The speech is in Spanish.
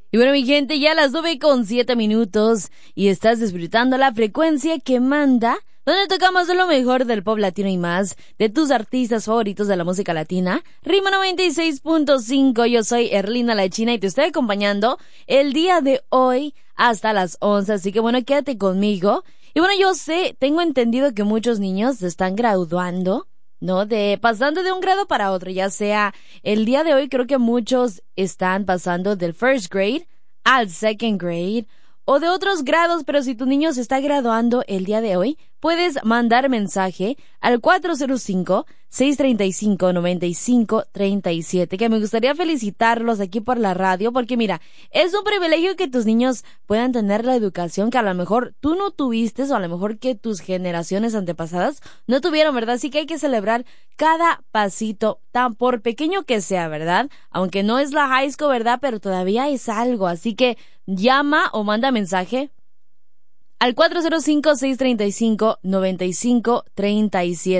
Y bueno, mi gente, ya las 9:07 y estás disfrutando la frecuencia que manda, donde tocamos lo mejor del pop latino y más, de tus artistas favoritos de la música latina. Ritmo 96.5, yo soy Erlinda la China y te estoy acompañando el día de hoy hasta las 11, así que bueno, quédate conmigo. Y bueno, yo sé, tengo entendido que muchos niños se están graduando, ¿no? Pasando de un grado para otro, ya sea el día de hoy creo que muchos están pasando del first grade al second grade o de otros grados, pero si tu niño se está graduando el día de hoy, puedes mandar mensaje al 405-635-9537, que me gustaría felicitarlos aquí por la radio, porque mira, es un privilegio que tus niños puedan tener la educación que a lo mejor tú no tuviste o a lo mejor que tus generaciones antepasadas no tuvieron, ¿verdad? Así que hay que celebrar cada pasito, tan por pequeño que sea, ¿verdad? Aunque no es la high school, ¿verdad? Pero todavía es algo, así que llama o manda mensaje al 405-635-9537.